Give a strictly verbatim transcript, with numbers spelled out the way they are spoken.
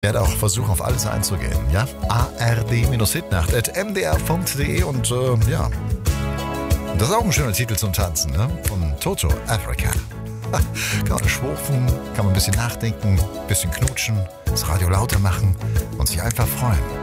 Ich werde auch versuchen, auf alles einzugehen, ja? A R D-Hitnacht at m d r punkt d e und äh, ja, das ist auch ein schöner Titel zum Tanzen, ne? Von Toto, Africa. Kann man schwurfen, kann man ein bisschen nachdenken, ein bisschen knutschen, das Radio lauter machen und sich einfach freuen.